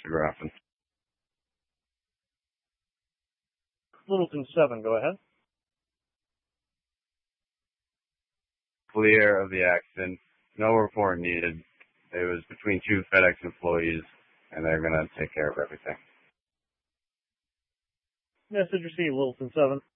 Graffin. Littleton 7, go ahead. Clear of the accident. No report needed. It was between two FedEx employees, and they're going to take care of everything. Message received, Littleton 7.